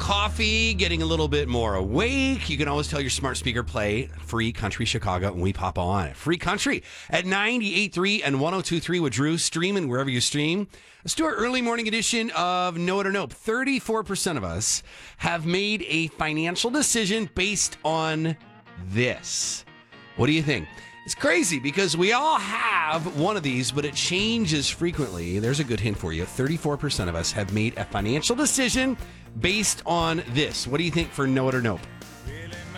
coffee, getting a little bit more awake, you can always tell your smart speaker play Free Country Chicago and we pop on. Free Country at 98.3 and 102.3 with Drew, streaming wherever you stream. Let's do our early morning edition of Know It or Nope. 34% of us have made a financial decision based on this. What do you think? It's crazy because we all have one of these, but it changes frequently. There's a good hint for you. 34% of us have made a financial decision based on this. What do you think for Know It or Nope?